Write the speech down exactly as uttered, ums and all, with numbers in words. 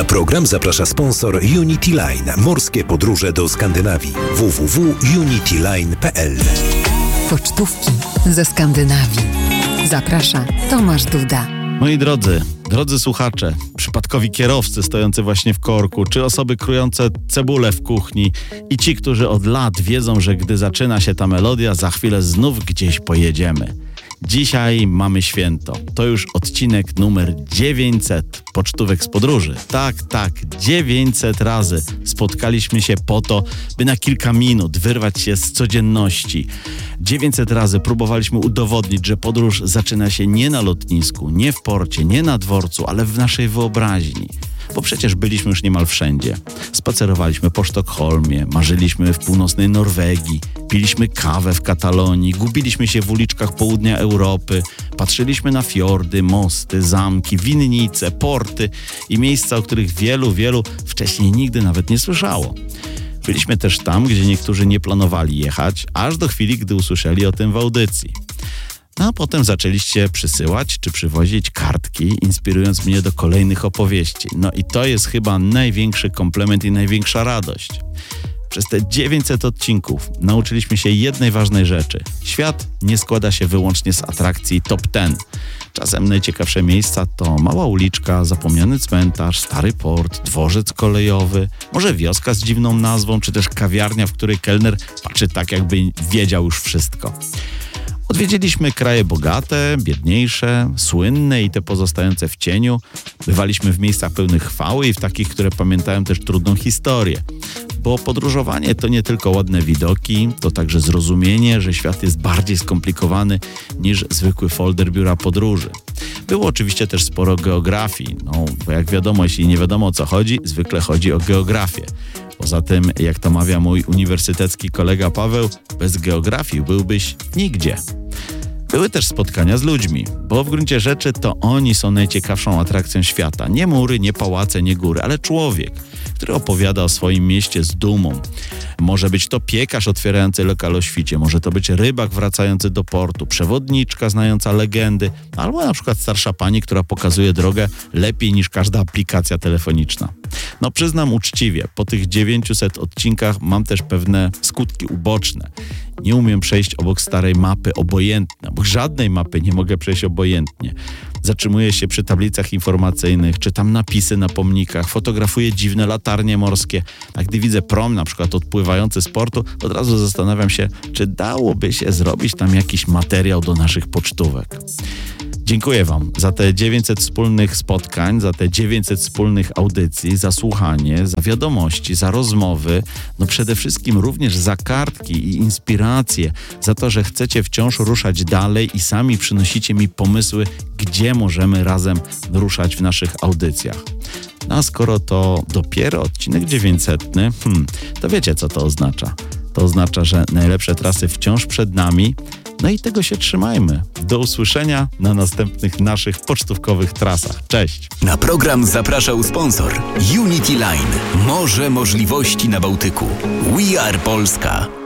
Na program zaprasza sponsor Unity Line. Morskie podróże do Skandynawii. w w w kropka unity line kropka p l. Pocztówki ze Skandynawii. Zaprasza Tomasz Duda. Moi drodzy, drodzy słuchacze, przypadkowi kierowcy stojący właśnie w korku, czy osoby krujące cebulę w kuchni i ci, którzy od lat wiedzą, że gdy zaczyna się ta melodia, za chwilę znów gdzieś pojedziemy. Dzisiaj mamy święto. To już odcinek numer dziewięćset Pocztówek z podróży. Tak, tak, dziewięćset razy spotkaliśmy się po to, by na kilka minut wyrwać się z codzienności. dziewięćset razy próbowaliśmy udowodnić, że podróż zaczyna się nie na lotnisku, nie w porcie, nie na dworcu, ale w naszej wyobraźni. Bo przecież byliśmy już niemal wszędzie. Spacerowaliśmy po Sztokholmie, marzyliśmy w północnej Norwegii, piliśmy kawę w Katalonii, gubiliśmy się w uliczkach południa Europy, patrzyliśmy na fiordy, mosty, zamki, winnice, porty i miejsca, o których wielu, wielu wcześniej nigdy nawet nie słyszało. Byliśmy też tam, gdzie niektórzy nie planowali jechać, aż do chwili, gdy usłyszeli o tym w audycji. No a potem zaczęliście przysyłać czy przywozić kartki, inspirując mnie do kolejnych opowieści. No i to jest chyba największy komplement i największa radość. Przez te dziewięćset odcinków nauczyliśmy się jednej ważnej rzeczy. Świat nie składa się wyłącznie z atrakcji top dziesięć. Czasem najciekawsze miejsca to mała uliczka, zapomniany cmentarz, stary port, dworzec kolejowy, może wioska z dziwną nazwą, czy też kawiarnia, w której kelner patrzy tak, jakby wiedział już wszystko. Odwiedziliśmy kraje bogate, biedniejsze, słynne i te pozostające w cieniu. Bywaliśmy w miejscach pełnych chwały i w takich, które pamiętają też trudną historię. Bo podróżowanie to nie tylko ładne widoki, to także zrozumienie, że świat jest bardziej skomplikowany niż zwykły folder biura podróży. Było oczywiście też sporo geografii, no bo jak wiadomo, jeśli nie wiadomo o co chodzi, zwykle chodzi o geografię. Poza tym, jak to mawia mój uniwersytecki kolega Paweł, bez geografii byłbyś nigdzie. Były też spotkania z ludźmi, bo w gruncie rzeczy to oni są najciekawszą atrakcją świata. Nie mury, nie pałace, nie góry, ale człowiek, który opowiada o swoim mieście z dumą. Może być to piekarz otwierający lokal o świcie, może to być rybak wracający do portu, przewodniczka znająca legendy, albo na przykład starsza pani, która pokazuje drogę lepiej niż każda aplikacja telefoniczna. No przyznam uczciwie, po tych dziewięciuset odcinkach mam też pewne skutki uboczne. Nie umiem przejść obok starej mapy obojętnie, bo żadnej mapy nie mogę przejść obojętnie. Zatrzymuję się przy tablicach informacyjnych, czytam napisy na pomnikach, fotografuję dziwne latarnie morskie, a gdy widzę prom na przykład odpływający z portu, od razu zastanawiam się, czy dałoby się zrobić tam jakiś materiał do naszych pocztówek. Dziękuję Wam za te dziewięćset wspólnych spotkań, za te dziewięćset wspólnych audycji, za słuchanie, za wiadomości, za rozmowy, no przede wszystkim również za kartki i inspiracje, za to, że chcecie wciąż ruszać dalej i sami przynosicie mi pomysły, gdzie możemy razem ruszać w naszych audycjach. No a skoro to dopiero odcinek dziewięćsetny, hmm, to wiecie, co to oznacza. To oznacza, że najlepsze trasy wciąż przed nami. No i tego się trzymajmy. Do usłyszenia na następnych naszych pocztówkowych trasach. Cześć! Na program zapraszał sponsor Unity Line. Morze możliwości na Bałtyku. We are Polska.